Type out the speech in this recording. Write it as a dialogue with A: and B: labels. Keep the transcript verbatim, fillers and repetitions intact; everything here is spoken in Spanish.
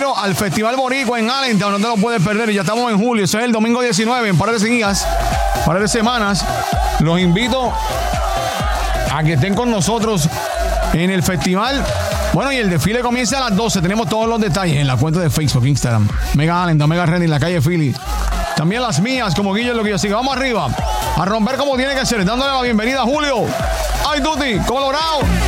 A: febrero al Festival Boricua en Allentown. No te lo puedes perder. Y ya estamos en julio. Eso es el domingo diecinueve. En par de días, par de semanas. Los invito a que estén con nosotros en el festival. Bueno, y el desfile comienza a las doce. Tenemos todos los detalles en la cuenta de Facebook, Instagram. Mega Allentown, Mega Ready en la calle Philly. También las mías, como Guillo es lo que yo sigo. Vamos arriba. A romper como tiene que ser. Dándole la bienvenida a Julio. ¡Ay, Tuti! ¡Colorado!